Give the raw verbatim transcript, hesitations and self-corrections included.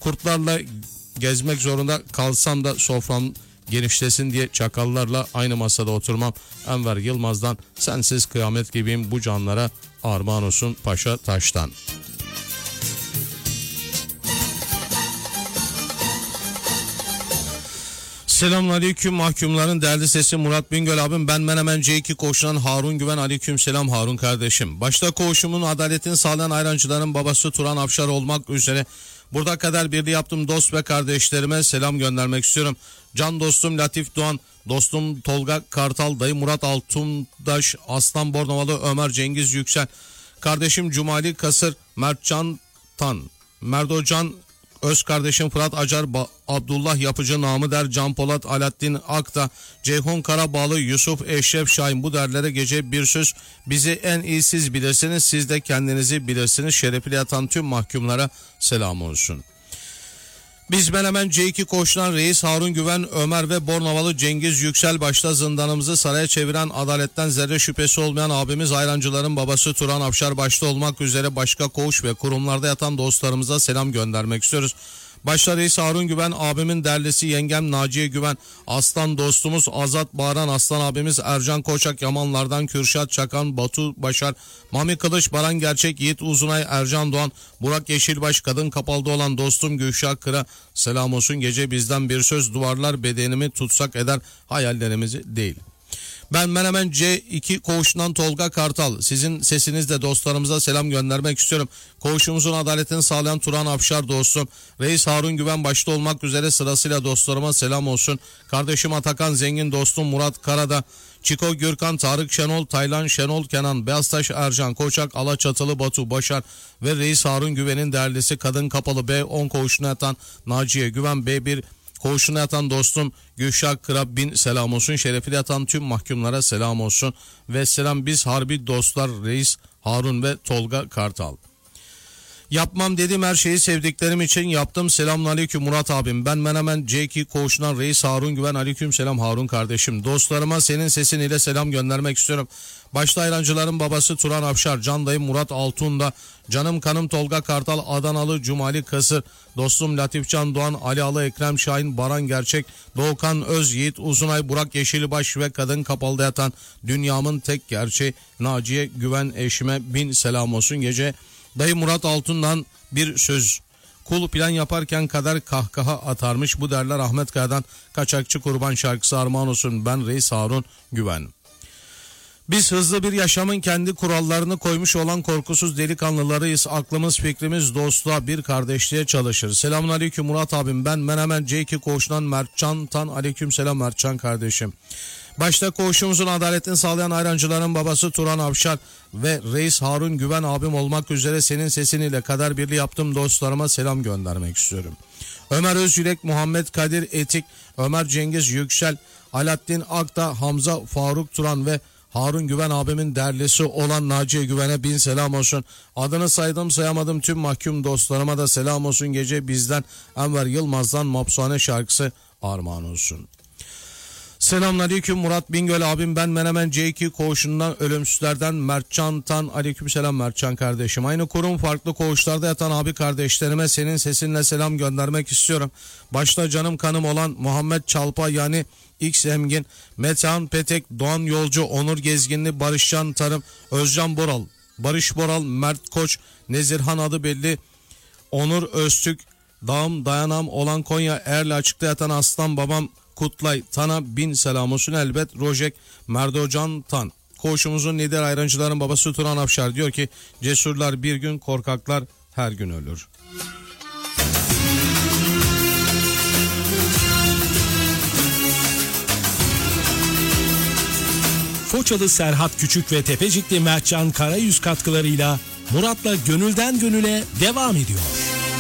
Kurtlarla gezmek zorunda kalsam da sofram genişlesin diye çakallarla aynı masada oturmam. Enver Yılmaz'dan sensiz kıyamet gibiyim bu canlara armağan olsun Paşa Taş'tan. Selamünaleyküm mahkumların değerli sesi Murat Bingöl abim. Ben Menemen C iki koğuşundan Harun Güven. Aleyküm selam Harun kardeşim. Başta koğuşumun adaletini sağlayan ayrancıların babası Turan Afşar olmak üzere burada kadar birliği yaptığım dost ve kardeşlerime selam göndermek istiyorum. Can dostum Latif Doğan, dostum Tolga Kartal, dayı Murat Altundaş, Aslan Bornovalı Ömer Cengiz Yüksel, kardeşim Cumali Kasır, Mertcan Tan, Merdocan öz kardeşim Fırat Acar, ba- Abdullah Yapıcı, Namı Der, Can Polat, Alaaddin Akta, Ceyhun Karabağlı, Yusuf Eşref Şahin. Bu derlere gece bir söz, bizi en iyi siz bilirsiniz, siz de kendinizi bilirsiniz. Şerefiyle yatan tüm mahkumlara selam olsun. Biz Menemen C iki koğuşundan Reis Harun Güven, Ömer ve Bornovalı Cengiz Yüksel başta zindanımızı saraya çeviren adaletten zerre şüphesi olmayan abimiz ayrancıların babası Turan Afşar başta olmak üzere başka koğuş ve kurumlarda yatan dostlarımıza selam göndermek istiyoruz. Başta Reis Harun Güven, abimin derlisi yengem Naciye Güven, aslan dostumuz Azat Bağıran, aslan abimiz Ercan Koçak, Yamanlardan Kürşat Çakan, Batu Başar, Mami Kılıç, Baran Gerçek, Yiğit Uzunay, Ercan Doğan, Burak Yeşilbaş, kadın kapalıda olan dostum Gülşah Kıra selam olsun. Gece bizden bir söz, duvarlar bedenimi tutsak eder, hayallerimizi değil. Ben Menemen C iki koğuşundan Tolga Kartal. Sizin sesinizle dostlarımıza selam göndermek istiyorum. Koğuşumuzun adaletini sağlayan Turan Afşar dostum, Reis Harun Güven başta olmak üzere sırasıyla dostlarıma selam olsun. Kardeşim Atakan Zengin, dostum Murat Karada, Çiko Gürkan, Tarık Şenol, Taylan Şenol Kenan, Beyaztaş Ercan Koçak, Alaçatılı Batu Başar ve Reis Harun Güven'in değerlisi kadın kapalı B on koğuşuna yatan Naciye Güven, B bir koğuşuna yatan dostum Gülşah Kırab bin selam olsun. Şerefiyle yatan tüm mahkumlara selam olsun. Ve selam biz harbi dostlar Reis Harun ve Tolga Kartal. Yapmam dediğim her şeyi sevdiklerim için yaptım. Selamünaleyküm Murat abim. Ben Menemen C iki koğuşundan Reis Harun Güven. Aleyküm selam Harun kardeşim. Dostlarıma senin sesin ile selam göndermek istiyorum. Başta ayrancıların babası Turan Afşar, can dayım Murat Altun'da, canım kanım Tolga Kartal, Adanalı Cumali Kasır, dostum Latifcan Doğan, Ali Alı Ekrem Şahin, Baran Gerçek, Doğukan Öz, Yiğit Uzunay, Burak Yeşilbaş ve kadın kapalıda yatan dünyamın tek gerçeği Naciye Güven eşime bin selam olsun. Gece dayı Murat Altun'dan bir söz. Kul plan yaparken kadar kahkaha atarmış. Bu derler Ahmet Kaya'dan Kaçakçı Kurban şarkısı armağan olsun. Ben Reis Harun Güven. Biz hızlı bir yaşamın kendi kurallarını koymuş olan korkusuz delikanlılarıyız. Aklımız fikrimiz dostluğa bir kardeşliğe çalışır. Selamünaleyküm Murat abim. Ben Menemen C iki koğuşundan Mertcan Tan. Aleyküm selam Mertcan kardeşim. Başta koğuşumuzun adaletini sağlayan ayrancıların babası Turan Afşar ve Reis Harun Güven abim olmak üzere senin sesiniyle kader birliği yaptığım dostlarıma selam göndermek istiyorum. Ömer Özgürek, Muhammed Kadir Etik, Ömer Cengiz Yüksel, Alaaddin Akta, Hamza Faruk Turan ve Harun Güven abimin derlisi olan Naciye Güven'e bin selam olsun. Adını saydım sayamadım tüm mahkum dostlarıma da selam olsun. Gece bizden Enver Yılmaz'dan Mapsuhane şarkısı armağan olsun. Selamünaleyküm Murat Bingöl abim. Ben Menemen C iki koğuşundan ölümsüzlerden Mertcan Tan. Aleykümselam Mertcan kardeşim. Aynı kurum farklı koğuşlarda yatan abi kardeşlerime senin sesinle selam göndermek istiyorum. Başta canım kanım olan Muhammed Çalpa yani X Emgin, Metehan Petek, Doğan Yolcu, Onur Gezginli, Barışcan Tarım, Özcan Boral, Barış Boral, Mert Koç, Nezirhan adı belli, Onur Öztürk, Dağım Dayanam olan Konya Erli açıkta yatan aslan babam Kutlay Tan'a bin selam olsun. Elbet Rojek Merdocan Tan. Koğuşumuzun lider ayrancıların babası Turan Afşar diyor ki cesurlar bir gün, korkaklar her gün ölür. Foçalı Serhat Küçük ve Tepecikli Mertcan Karayüz katkılarıyla Murat'la Gönülden Gönüle devam ediyor.